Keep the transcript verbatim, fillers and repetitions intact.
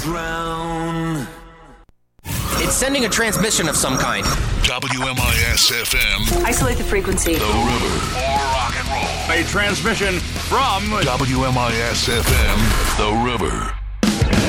drown. It's sending a transmission of some kind. W M I S F M. Isolate the frequency. The River. More rock and roll. A transmission from W M I S F M. The River.